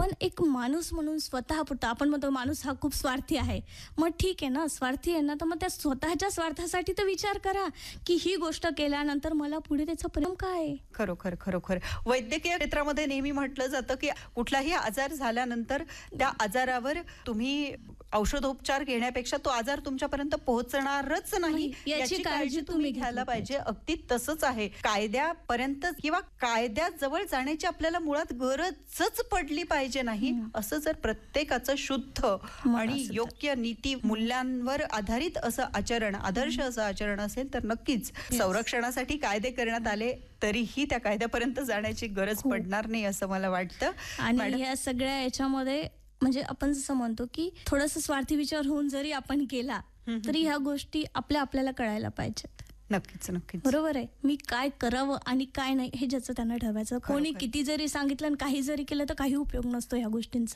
पण एक माणूस म्हणून स्वतःपुरता आपण म्हणतो माणूस हा खूप स्वार्थी आहे. मग ठीक आहे ना, स्वार्थी आहे ना, तर मग त्या स्वतःच्या स्वार्थासाठी तर विचार करा की ही गोष्ट केल्यानंतर मला पुढे त्याचा परिणाम काय आहे. खरोखर खरोखर वैद्यकीय क्षेत्रामध्ये नेहमी म्हटलं जातं की कुठलाही आजार झाल्यानंतर त्या आजारावर तुम्ही औषधोपचार घेण्यापेक्षा तो आजार तुमच्यापर्यंत पोहोचणारच नाही याची काळजी तुम्ही घ्यायला पाहिजे. अगदी तसंच आहे. कायद्यापर्यंत किंवा कायद्याजवळ जाण्याची आपल्याला मुळात गरजच पडली पाहिजे नाही. असं जर प्रत्येकाचं शुद्ध आणि योग्य नीती मूल्यांवर आधारित असं आचरण, आदर्श असं आचरण असेल तर नक्कीच संरक्षणासाठी कायदे करण्यात आले तरीही त्या कायद्यापर्यंत जाण्याची गरज पडणार नाही असं मला वाटतं. आणि या सगळ्या याच्यामध्ये म्हणजे आपण जसं म्हणतो की थोडंसं स्वार्थी विचार होऊन जरी आपण केला तरी ह्या गोष्टी आपल्याला कळायला पाहिजेत. नक्कीच नक्कीच बरोबर आहे. मी काय करावं आणि काय नाही हे ज्याचं त्यांना ठरवायचं. कोणी किती जरी सांगितलं आणि काही जरी केलं तर काही उपयोग नसतो ह्या गोष्टींचा.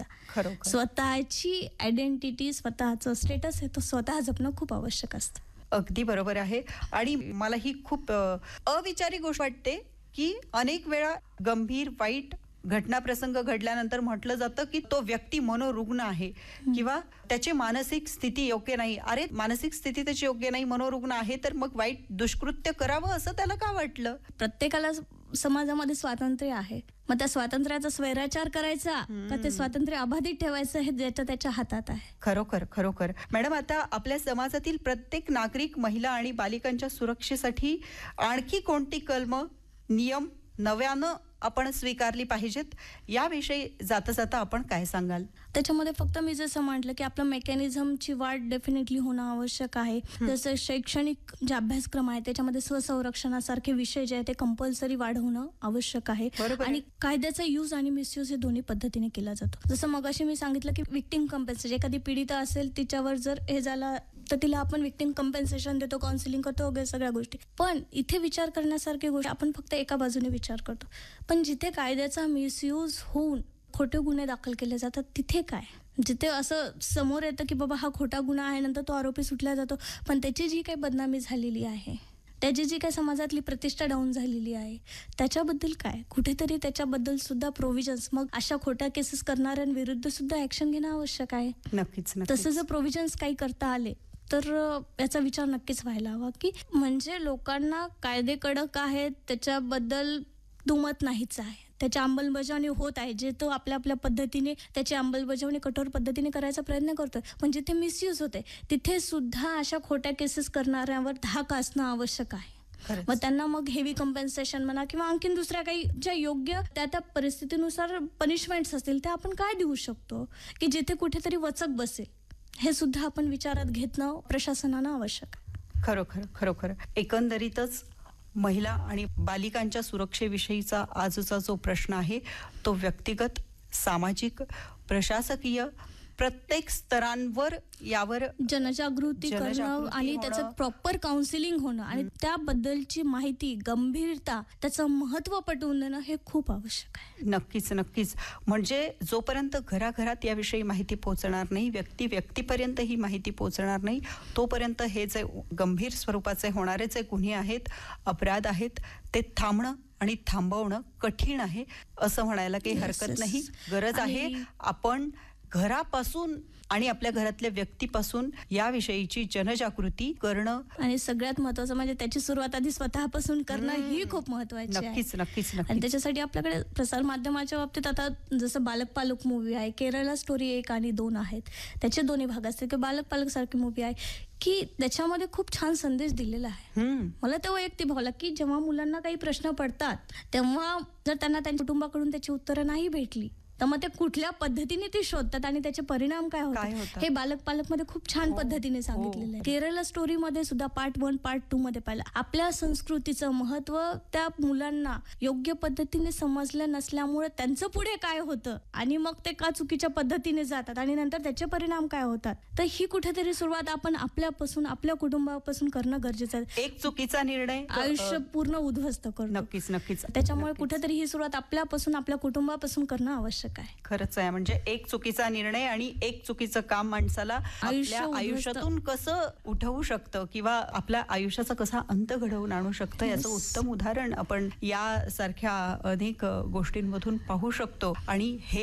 स्वतःची आयडेंटिटी, स्वतःचं स्टेटस आहे तो स्वतः जपणं खूप आवश्यक असतं. अगदी बरोबर आहे. आणि मला ही खूप अविचारी गोष्ट वाटते की अनेक वेळा गंभीर वाईट घटना प्रसंग घडल्यानंतर म्हटलं जातं की तो व्यक्ती मनोरुग्ण आहे किंवा त्याची मानसिक स्थिती योग्य नाही. अरे मानसिक स्थिती त्याची योग्य नाही, मनोरुग्ण आहे तर मग वाईट दुष्कृत्य करावं असं त्याला का वाटलं? प्रत्येकाला समाजामध्ये स्वातंत्र्य आहे. मग त्या स्वातंत्र्याचा स्वैराचार करायचा का ते स्वातंत्र्य अबाधित ठेवायचं हे त्याच्या हातात आहे. खरोखर खरोखर मॅडम, आता आपल्या समाजातील प्रत्येक नागरिक, महिला आणि बालिकांच्या सुरक्षेसाठी आणखी कोणती कलमं, नियम नव्यानं आपण स्वीकारली पाहिजेत याविषयी जाता जाता आपण काय सांगाल? त्याच्यामध्ये फक्त मी जसं म्हटलं की आपलं मेकॅनिझमची वाढ डेफिनेटली होणं आवश्यक आहे. जसं शैक्षणिक जे अभ्यासक्रम आहे त्याच्यामध्ये स्वसंरक्षणासारखे विषय जे आहे ते कंपल्सरी वाढवणं आवश्यक आहे. आणि कायद्याचा यूज आणि मिसयूज हे दोन्ही पद्धतीने केला जातो. जसं मगाशी मी सांगितलं की विक्टिम कंपेन्सेशन, एखादी पीडिता असेल तिच्यावर जर हे झालं तर तिला आपण विक्टिम कंपेन्सेशन देतो, काउन्सिलिंग करतो वगैरे सगळ्या गोष्टी. पण इथे विचार करण्यासारखी गोष्ट आपण फक्त एका बाजूने विचार करतो. पण जिथे कायद्याचा मिसयूज होऊन खोटे गुन्हे दाखल केले जातात तिथे काय? जिथे असं समोर येतं की बाबा हा खोटा गुन्हा आहे, नंतर तो आरोपी सुटला जातो, पण त्याची जी काही बदनामी झालेली आहे, त्याची जी काही समाजातली प्रतिष्ठा डाऊन झालेली आहे त्याच्याबद्दल काय? कुठेतरी त्याच्याबद्दल सुद्धा प्रोव्हिजन्स, मग अशा खोट्या केसेस करणाऱ्यांविरुद्ध सुद्धा ऍक्शन घेणं आवश्यक आहे. नक्कीच. तसं जर प्रोव्हिजन्स काही करता आले तर याचा विचार नक्कीच व्हायला हवा की म्हणजे लोकांना कायदे कडक आहेत त्याच्याबद्दल दुमत नाहीच आहे, त्याची अंमलबजावणी होत आहे. जे तो आपल्या पद्धतीने त्याची अंमलबजावणी कठोर पद्धतीने करायचा प्रयत्न करतोय. पण जिथे मिसयूज होते तिथे सुद्धा अशा खोट्या केसेस करणाऱ्यांवर धाक असणं आवश्यक आहे. मग त्यांना मग हेवी कम्पेन्सेशन म्हणा किंवा आणखीन दुसऱ्या काही ज्या योग्य त्या परिस्थितीनुसार पनिशमेंट्स असतील त्या आपण काय देऊ शकतो की जिथे कुठेतरी वचक बसेल, हे सुद्धा आपण विचारात घेणं प्रशासनानं आवश्यक आहे. खरोखर खरोखर एकंदरीतच महिला आणि बालिकांच्या सुरक्षेविषयीचा आजचा जो प्रश्न आहे तो व्यक्तिगत, सामाजिक, प्रशासकीय प्रत्येक स्तरांवर यावर जनजागृती करणं आणि त्याचं प्रॉपर काउन्सिलिंग होणं आणि त्याबद्दलची माहिती, गंभीरता, त्याचं महत्त्व पटवून देणं हे खूप आवश्यक आहे. नक्कीच नक्कीच. म्हणजे जोपर्यंत घराघरात याविषयी माहिती पोहोचणार नाही, व्यक्तीपर्यंत ही माहिती पोहोचणार नाही, तोपर्यंत हे जे गंभीर स्वरूपाचे होणारे जे गुन्हे आहेत, अपराध आहेत, ते थांबणं आणि थांबवणं कठीण आहे असं म्हणायला काही हरकत नाही. गरज आहे आपण घरापासून आणि आपल्या घरातल्या व्यक्तीपासून याविषयीची जनजागृती करणं. आणि सगळ्यात महत्वाचं म्हणजे त्याची सुरुवात आधी स्वतःपासून करणं ही खूप महत्वाची आहे. नक्कीच नक्कीच. आणि त्याच्यासाठी आपल्याकडे प्रसार माध्यमाच्या बाबतीत आता जसं बालक पालक मूवी आहे, केरळा स्टोरी 1 आणि 2 आहेत, त्याचे दोन्ही भाग असतात की बालक पालक सारखी मूवी आहे की त्याच्यामध्ये खूप छान संदेश दिलेला आहे. मला तेव्हा एक ते भावला की जेव्हा मुलांना काही प्रश्न पडतात तेव्हा जर त्यांना त्यांच्या कुटुंबाकडून त्याची उत्तरं नाही भेटली तर मग ते कुठल्या पद्धतीने ते शोधतात आणि त्याचे परिणाम काय होतात हे बालक पालक मध्ये खूप छान पद्धतीने सांगितलेलं आहे. केरळा स्टोरी मध्ये सुद्धा पार्ट 1 पार्ट 2 मध्ये पाहिलं आपल्या संस्कृतीचं महत्व त्या मुलांना योग्य पद्धतीने समजलं नसल्यामुळे त्यांचं पुढे काय होतं आणि मग ते का चुकीच्या पद्धतीने जातात आणि नंतर त्याचे परिणाम काय होतात. तर ही कुठेतरी सुरुवात आपण आपल्यापासून, आपल्या कुटुंबापासून करणं गरजेचं आहे. एक चुकीचा निर्णय आयुष्य पूर्ण उद्ध्वस्त करतो. नक्कीच नक्कीच. त्याच्यामुळे कुठेतरी ही सुरुवात आपल्यापासून, आपल्या कुटुंबापासून करणं आवश्यक आहे. खरंच आहे. म्हणजे एक चुकीचा निर्णय आणि एक चुकीचं काम माणसाला आपल्या आयुष्यातून कसं उठवू शकतं किंवा आपल्या आयुष्याचा कसा अंत घडवून आणू शकतं याचं उत्तम उदाहरण आपण या सारख्या अनेक गोष्टींमधून पाहू शकतो. आणि हे